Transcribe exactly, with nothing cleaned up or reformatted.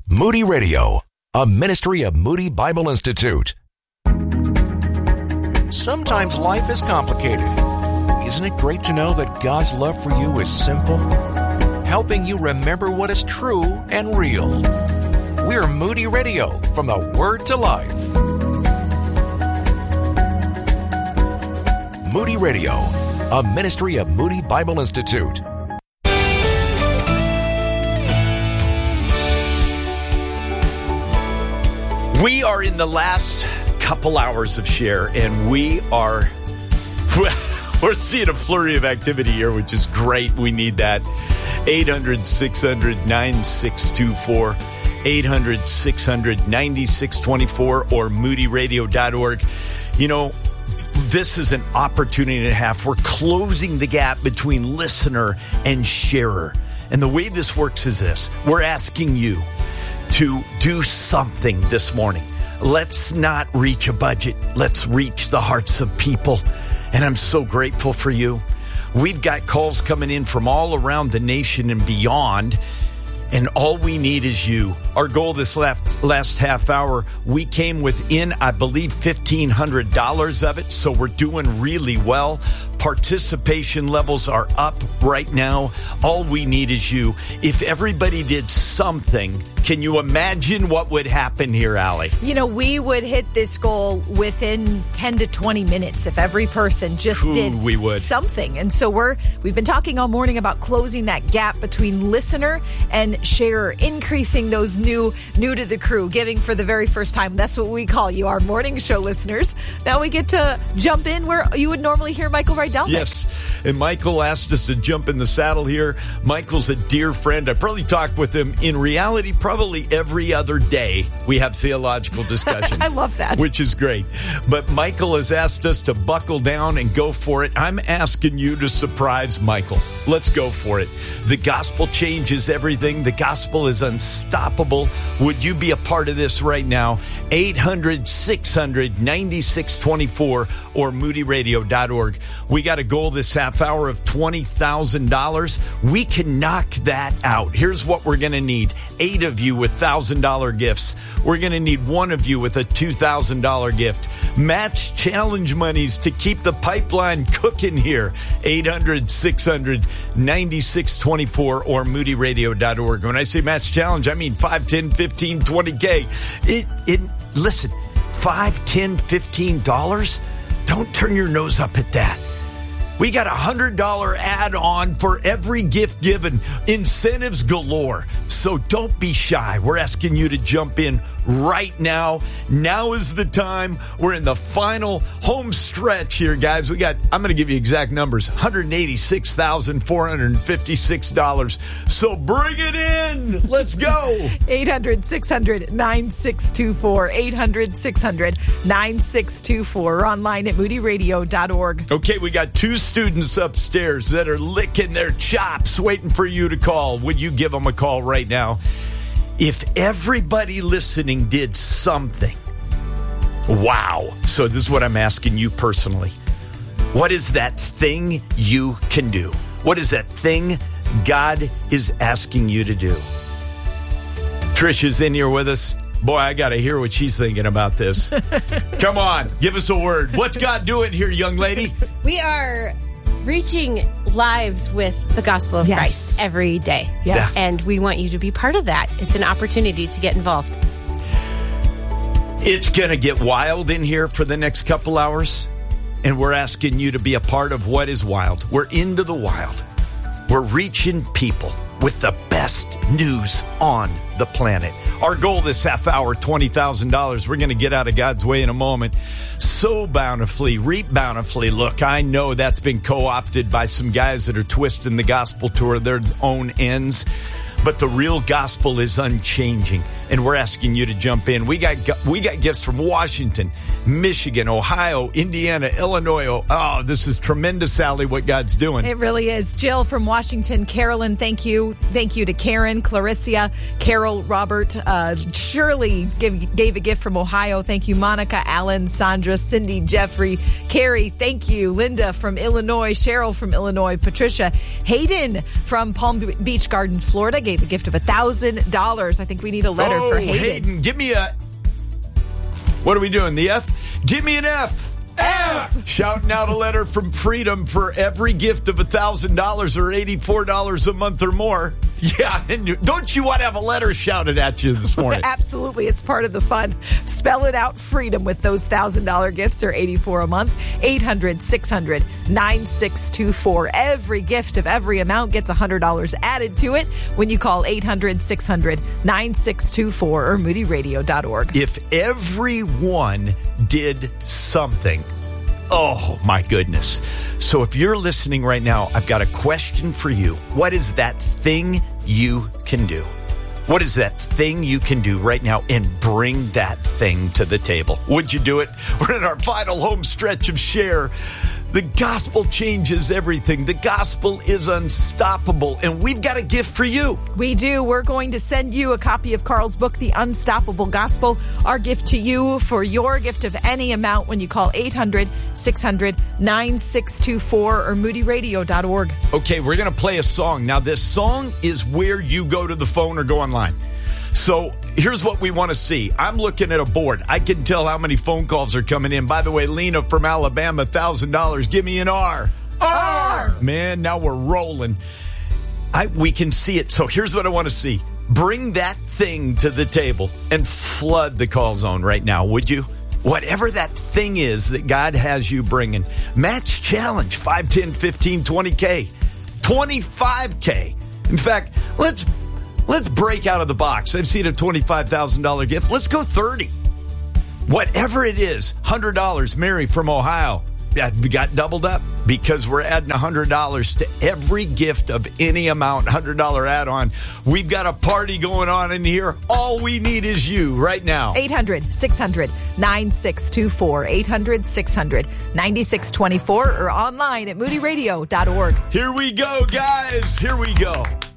Moody Radio, a ministry of Moody Bible Institute. Sometimes life is complicated. Isn't it great to know that God's love for you is simple, helping you remember what is true and real? We're Moody Radio, from the Word to Life. Moody Radio, a ministry of Moody Bible Institute. We are in the last couple hours of Share, and we are we're seeing a flurry of activity here, which is great. We need that. eight hundred, six hundred, nine six two four, eight hundred, six hundred, nine six two four, or moody radio dot org. You know, this is an opportunity and a half. We're closing the gap between listener and sharer. And the way this works is this. We're asking you to do something this morning. Let's not reach a budget. Let's reach the hearts of people. And I'm so grateful for you. We've got calls coming in from all around the nation and beyond. And all we need is you. Our goal this last, last half hour, we came within, I believe, fifteen hundred dollars of it. So we're doing really well. Participation levels are up right now. All we need is you. If everybody did something, can you imagine what would happen here, Allie? You know, we would hit this goal within ten to twenty minutes if every person just Ooh, did we would. something. And so we're we've been talking all morning about closing that gap between listener and sharer, increasing those new new to the crew, giving for the very first time. That's what we call you, our morning show listeners. Now we get to jump in where you would normally hear Michael Rydelnik. Yes, and Michael asked us to jump in the saddle here. Michael's a dear friend. I probably talk with him in reality probably every other day. We have theological discussions. I love that. Which is great. But Michael has asked us to buckle down and go for it. I'm asking you to surprise Michael. Let's go for it. The gospel changes everything. The gospel is unstoppable. Would you be a part of this right now? eight hundred, six hundred, nine six two four or moody radio dot org. We got a goal this half hour of twenty thousand dollars. We can knock that out. Here's what we're going to need. Eight of you with one thousand dollars gifts. We're going to need one of you with a two thousand dollars gift. Match challenge monies to keep the pipeline cooking here. eight hundred, six hundred, nine six two four or moody radio dot org. When I say match challenge, I mean five, ten, fifteen, twenty K. It, it, listen, five, ten, fifteen dollars? Don't turn your nose up at that. We got a one hundred dollars add-on for every gift given. Incentives galore. So don't be shy. We're asking you to jump in right now. Now is the time. We're in the final home stretch here, guys. We got, I'm going to give you exact numbers, one hundred eighty-six thousand four hundred fifty-six dollars. So bring it in. Let's go. eight hundred, six hundred, nine six two four. eight hundred, six hundred, nine six two four. Or online at moody radio dot org. Okay, we got two students upstairs that are licking their chops waiting for you to call. Would you give them a call right now? If everybody listening did something, wow. So this is what I'm asking you personally. What is that thing you can do? What is that thing God is asking you to do? Trisha's in here with us. Boy, I got to hear what she's thinking about this. Come on, give us a word. What's God doing here, young lady? We are reaching lives with the gospel of Yes. Christ every day. Yes. And we want you to be part of that. It's an opportunity to get involved. It's going to get wild in here for the next couple hours, and we're asking you to be a part of what is wild. We're into the wild. We're reaching people with the best news on the planet. Our goal this half hour, twenty thousand dollars. We're going to get out of God's way in a moment. So bountifully, reap bountifully. Look, I know that's been co-opted by some guys that are twisting the gospel to their own ends. But the real gospel is unchanging, and we're asking you to jump in. We got we got gifts from Washington, Michigan, Ohio, Indiana, Illinois. Oh, this is tremendous, Sally, what God's doing. It really is. Jill from Washington, Carolyn, thank you. Thank you to Karen, Clarissa, Carol, Robert, uh, Shirley gave, gave a gift from Ohio. Thank you, Monica, Alan, Sandra, Cindy, Jeffrey, Carrie, thank you. Linda from Illinois, Cheryl from Illinois, Patricia, Hayden from Palm Beach Gardens, Florida, gave a gift of one thousand dollars. I think we need a letter oh, for Hayden. Hayden, give me a... What are we doing? The F? Give me an F. F. Shouting out a letter from Freedom for every gift of one thousand dollars or eighty-four dollars a month or more. Yeah, and don't you want to have a letter shouted at you this morning? Absolutely. It's part of the fun. Spell it out, Freedom, with those one thousand dollars gifts or eighty-four dollars a month. eight hundred, six hundred, nine six two four. Every gift of every amount gets one hundred dollars added to it when you call eight hundred, six hundred, nine six two four or moody radio dot org. If everyone did something, oh my goodness. So if you're listening right now, I've got a question for you. What is that thing you can do? What is that thing you can do right now and bring that thing to the table? Would you do it? We're in our final home stretch of Share. The gospel changes everything. The gospel is unstoppable, and we've got a gift for you. We do. We're going to send you a copy of Carl's book, The Unstoppable Gospel. Our gift to you for your gift of any amount when you call eight hundred, six hundred, nine six two four or moody radio dot org. Okay, we're going to play a song. Now, this song is where you go to the phone or go online. So here's what we want to see. I'm looking at a board. I can tell how many phone calls are coming in. By the way, Lena from Alabama, one thousand dollars. Give me an R. R! Man, now we're rolling. I We can see it. So here's what I want to see. Bring that thing to the table and flood the call zone right now, would you? Whatever that thing is that God has you bringing. Match challenge, five, ten, fifteen, twenty K, twenty-five K. In fact, let's... Let's break out of the box. I've seen a twenty-five thousand dollars gift. Let's go thirty. Whatever it is, one hundred dollars. Mary from Ohio. That got doubled up because we're adding one hundred dollars to every gift of any amount, one hundred dollars add-on. We've got a party going on in here. All we need is you right now. eight hundred, six hundred, nine six two four. eight hundred, six hundred, nine six two four or online at moody radio dot org. Here we go, guys. Here we go.